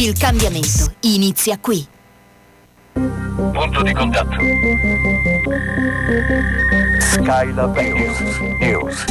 Il cambiamento inizia qui. Punto di contatto. Skylab News.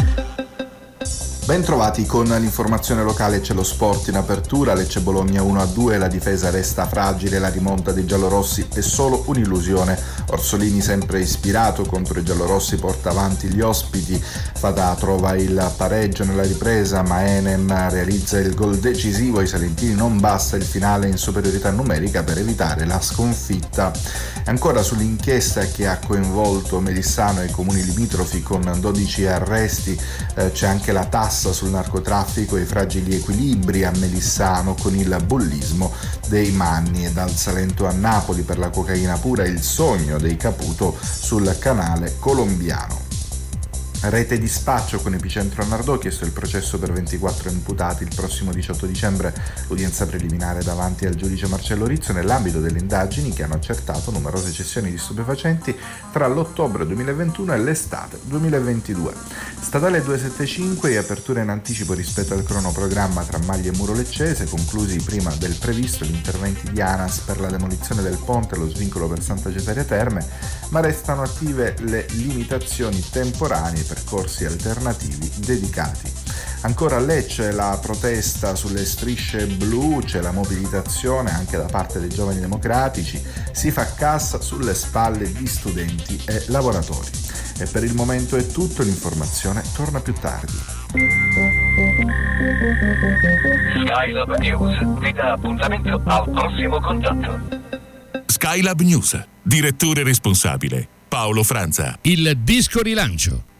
Ben trovati con l'informazione locale. C'è lo sport in apertura, Lecce-Bologna 1-2, la difesa resta fragile, la rimonta dei giallorossi è solo un'illusione. Orsolini sempre ispirato contro i giallorossi porta avanti gli ospiti, Fadà trova il pareggio nella ripresa, ma Enem realizza il gol decisivo, ai salentini non basta il finale in superiorità numerica per evitare la sconfitta. Ancora sull'inchiesta che ha coinvolto Melissano e i comuni limitrofi con 12 arresti, c'è anche la tassa sul narcotraffico e i fragili equilibri a Melissano con il bullismo dei Manni, e dal Salento a Napoli per la cocaina pura il sogno dei Caputo sul canale colombiano. Rete di spaccio con epicentro a Nardò, chiesto il processo per 24 imputati. Il prossimo 18 dicembre l'udienza preliminare davanti al giudice Marcello Rizzo nell'ambito delle indagini che hanno accertato numerose cessioni di stupefacenti tra l'ottobre 2021 e l'estate 2022. Statale 275 e apertura in anticipo rispetto al cronoprogramma tra Maglie e Muro Leccese, conclusi prima del previsto gli interventi di ANAS per la demolizione del ponte e lo svincolo per Santa Cesarea Terme, ma restano attive le limitazioni temporanee, percorsi alternativi dedicati. Ancora a Lecce la protesta sulle strisce blu, c'è la mobilitazione anche da parte dei giovani democratici, si fa cassa sulle spalle di studenti e lavoratori. E per il momento è tutto, l'informazione torna più tardi. Skylab News vi dà appuntamento al prossimo contatto. Skylab News, direttore responsabile Paolo Franza. Il disco rilancio